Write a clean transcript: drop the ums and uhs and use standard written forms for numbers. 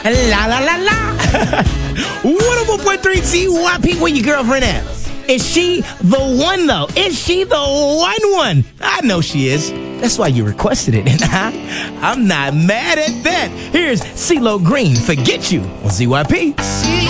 La la la la. 104.3 CYP, where your girlfriend at? Is she the one, though? Is she the one? I know she is. That's why you requested it, and I'm not mad at that. Here's CeeLo Green, Forget You, on CYP.